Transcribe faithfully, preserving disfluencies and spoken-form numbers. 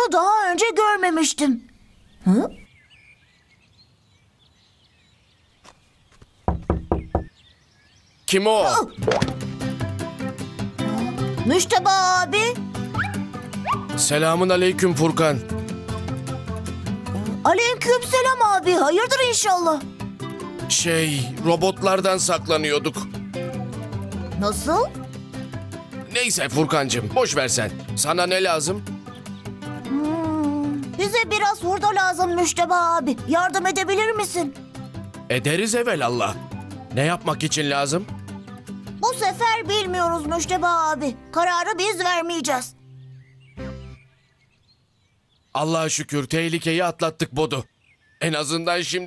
Bunu daha önce görmemiştim. Hı? Kim o? Müşteba abi. Selamun aleyküm Furkan. Aleykümselam abi. Hayırdır inşallah. Şey, robotlardan saklanıyorduk. Nasıl? Neyse Furkancığım, boş ver sen. Sana ne lazım? Hmm, bize biraz hurda lazım Müşteba abi. Yardım edebilir misin? Ederiz evelallah. Ne yapmak için lazım? Bu sefer bilmiyoruz Müşteba abi. Kararı biz vermeyeceğiz. Allah'a şükür tehlikeyi atlattık Bodu. En azından şimdi